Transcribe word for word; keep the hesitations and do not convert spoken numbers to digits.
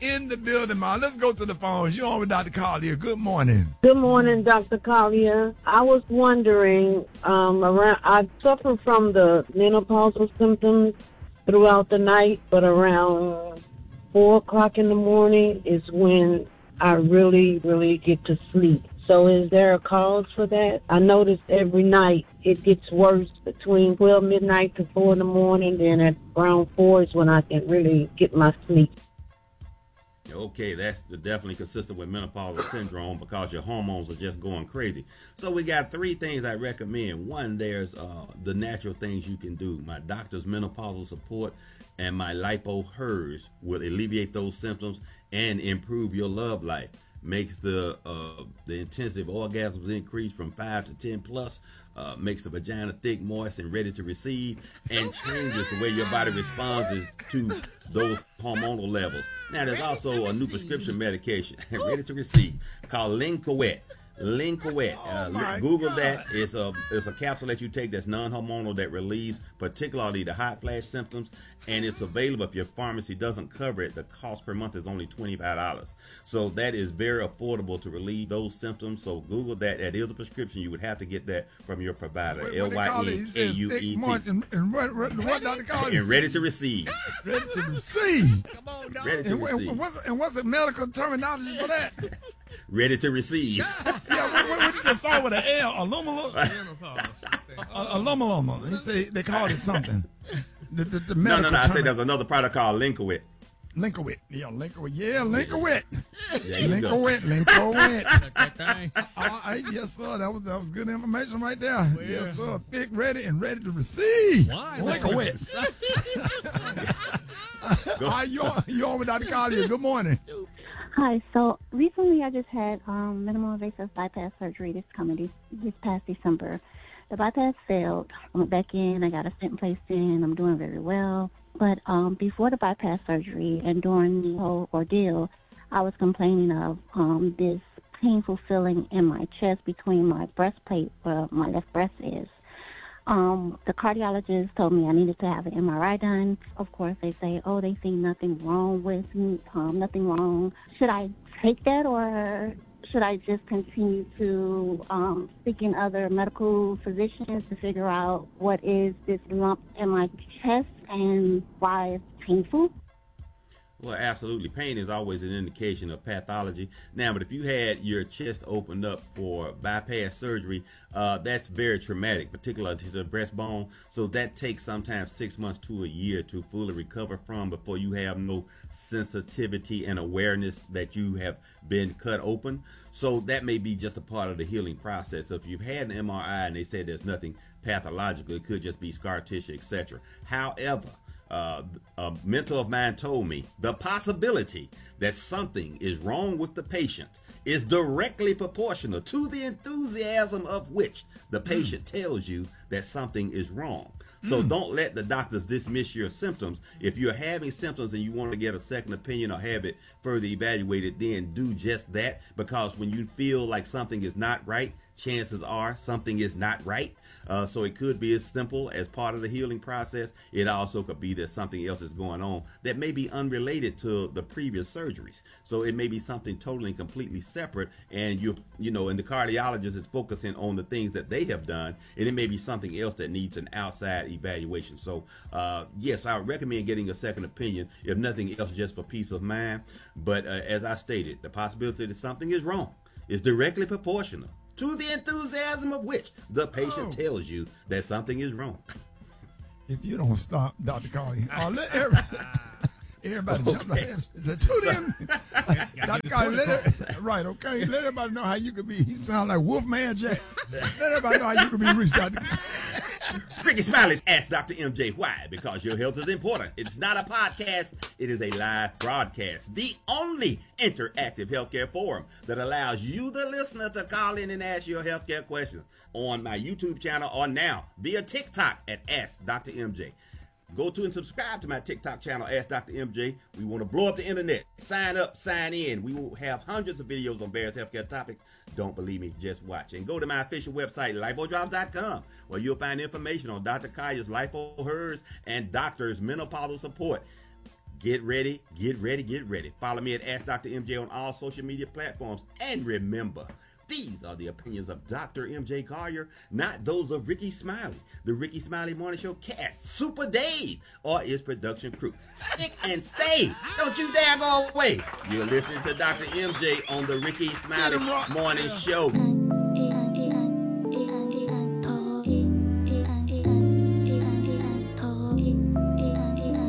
in the building, Ma. Let's go to the phones. You're on with Doctor Collier. Good morning. Good morning, Doctor Collier. I was wondering, um, around I suffer from the menopausal symptoms throughout the night, but around four o'clock in the morning is when I really, really get to sleep. So is there a cause for that? I notice every night it gets worse between twelve midnight to four in the morning. Then at around four is when I can really get my sleep. Okay, that's definitely consistent with menopausal syndrome because your hormones are just going crazy. So we got three things I recommend. One, there's uh, the natural things you can do. My doctor's menopausal support and my lipo-hers will alleviate those symptoms and improve your love life. Makes the uh, the intensive orgasms increase from five to ten plus, uh, makes the vagina thick, moist, and ready to receive, and changes the way your body responds to those hormonal levels. Now, there's also a new prescription medication, ready to receive, called Lincoet. Lincoet. Uh, Oh Google God. that. It's a it's a capsule that you take that's non-hormonal that relieves particularly the hot flash symptoms, and it's available if your pharmacy doesn't cover it. The cost per month is only twenty-five dollars. So that is very affordable to relieve those symptoms. So Google that. That is a prescription. You would have to get that from your provider. What- L what they Y call it? N He K says U thick, E moist, T. and, and what, what, what Doctor Collier? And ready to receive. Ready to receive. Come on, dog. Ready to And, receive. and, what's, and what's the medical terminology for that? Ready to receive. Yeah, what, what, what does it start with an L? Alumala? Menopause, she said. Alumaloma. He say they call it something. The, the, the No, medical no, no. I term- said there's another product called Lincoet. Linkowit. Yeah, Linkowit. Yeah, Linkowit. There you go. Linkowit. Linkowit. That thing. All right, yes, sir. That was that was good information right there. Yes, sir. Thick, ready, and ready to receive. Why? Linkowit. All right, you on, you on with Doctor Collier. Good morning. Hi. So recently, I just had um, minimal invasive bypass surgery this coming this, this past December. The bypass failed. I went back in. I got a stent placed in. I'm doing very well. But um, before the bypass surgery and during the whole ordeal, I was complaining of um, this painful feeling in my chest between my breastplate, where my left breast is. Um, the cardiologist told me I needed to have an M R I done. Of course, they say, oh, they see nothing wrong with me, um, nothing wrong. Should I take that, or should I just continue to um, seek in other medical physicians to figure out what is this lump in my chest and why it's painful? Well, absolutely. Pain is always an indication of pathology. Now, but if you had your chest opened up for bypass surgery, uh, that's very traumatic, particularly to the breastbone. So that takes sometimes six months to a year to fully recover from before you have no sensitivity and awareness that you have been cut open. So that may be just a part of the healing process. So if you've had an M R I and they said there's nothing pathological, it could just be scar tissue, et cetera. However, Uh, a mentor of mine told me the possibility that something is wrong with the patient is directly proportional to the enthusiasm of which the patient mm. tells you that something is wrong. So mm. don't let the doctors dismiss your symptoms. If you're having symptoms and you want to get a second opinion or have it further evaluated, then do just that, because when you feel like something is not right, chances are something is not right. Uh, so it could be as simple as part of the healing process. It also could be that something else is going on that may be unrelated to the previous surgeries. So it may be something totally and completely separate, and you you know, and the cardiologist is focusing on the things that they have done, and it may be something else that needs an outside evaluation. So uh, yes, I would recommend getting a second opinion, if nothing else, just for peace of mind. But uh, as I stated, the possibility that something is wrong is directly proportional to the enthusiasm of which the patient Oh. tells you that something is wrong. If you don't stop, Doctor Collier, uh, let everybody, everybody Okay. jump like that. Is that to them? Doctor Collier, let it, right, okay. Let everybody know how you could be. He sound like Wolfman Jack. Let everybody know how you could be rich, Doctor Ricky Smiley asked Doctor M J why. Because your health is important. It's not a podcast. It is a live broadcast. The only interactive healthcare forum that allows you, the listener, to call in and ask your healthcare questions on my YouTube channel or now via TikTok at Ask Doctor M J. Go to and subscribe to my TikTok channel, Ask Doctor M J. We want to blow up the internet. Sign up, sign in. We will have hundreds of videos on various healthcare topics. Don't believe me, just watch. And go to my official website, lipo drops dot com, where you'll find information on Doctor Collier's lipo, hers, and doctor's menopausal support. get ready, get ready, get ready. Follow me at Ask Doctor M J on all social media platforms. And remember, these are the opinions of Doctor M J Collier, not those of Ricky Smiley, the Ricky Smiley Morning Show cast, Super Dave, or his production crew. Stick and stay. Don't you dare go away. You're listening to Doctor M J on the Ricky Smiley Get him, Rock. Morning Yeah. Show.